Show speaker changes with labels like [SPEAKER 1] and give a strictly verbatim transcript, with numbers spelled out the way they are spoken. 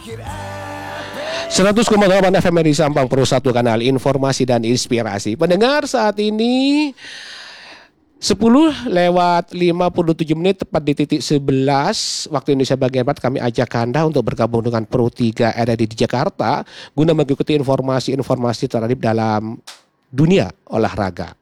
[SPEAKER 1] seratus koma delapan F M di Sampang, Pro satu kanal informasi dan inspirasi. Pendengar, saat ini sepuluh lewat lima puluh tujuh menit tepat di titik sebelas waktu Indonesia bagian Barat, kami ajak Anda untuk bergabung dengan Pro tiga R D di Jakarta guna mengikuti informasi-informasi terkait dalam dunia olahraga.